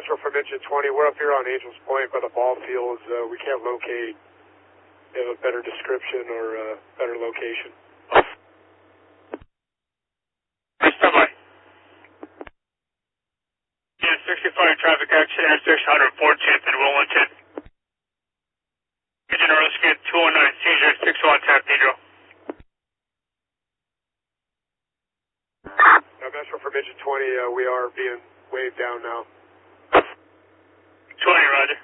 Metro from Engine 20. We're up here on Angels Point by the ball fields. We can't locate. Do you have a better description or a better location? Stand by. Yeah, 65 traffic accident, intersection 114th and Wilmington. Engine rescue 219, seizure 61 tap Pedro. Metro from Engine 20, we are being waved down now. 20, roger.